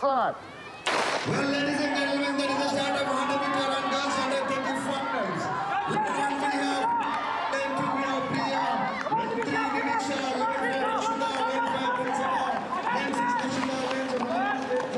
God. Well, ladies and gentlemen, that is the start of 100-meter and girls 130 finals. Ladies and gentlemen, we have Priya, Red 3 Dineksha, Red 5 Rishita, Red 5 Prinsima, Red 6 Kushika, Red 7 Red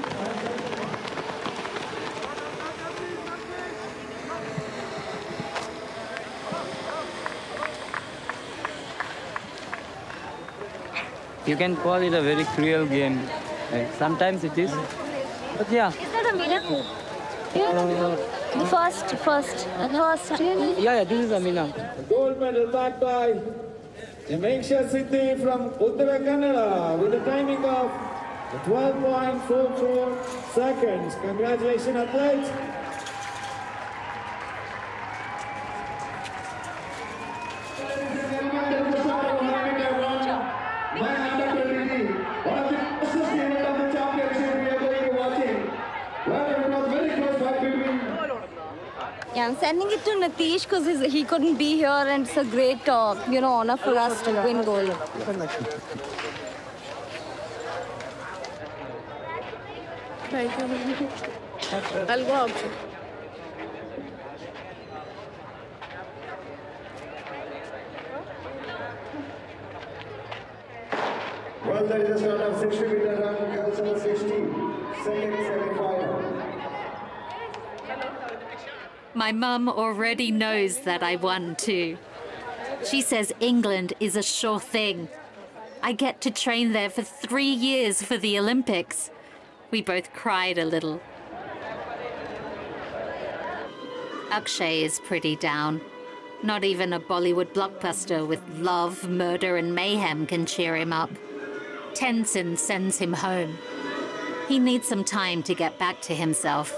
7. You can call it a very cruel game. Sometimes it is. But yeah. Is that a Mina? The first. Yeah, this is a Mina. Gold medal backed by Dineksha Siddhi from Uttara Kannada with a timing of 12.44 seconds. Congratulations, athletes. Yeah, I'm sending it to Nitish because he couldn't be here, and it's a great, honor for us to win gold. I'll go out. Well, that is the start of 60-meter run, girls under 60, second semi-final. My mum already knows that I won too. She says England is a sure thing. I get to train there for 3 years for the Olympics. We both cried a little. Akshay is pretty down. Not even a Bollywood blockbuster with love, murder and mayhem can cheer him up. Tenzin sends him home. He needs some time to get back to himself.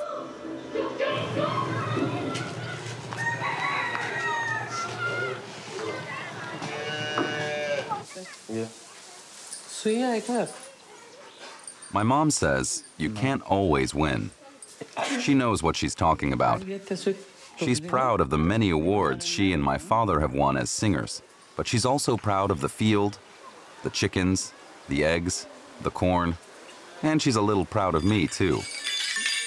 My mom says you can't always win. She knows what she's talking about. She's proud of the many awards she and my father have won as singers, but she's also proud of the field, the chickens, the eggs, the corn, and she's a little proud of me too.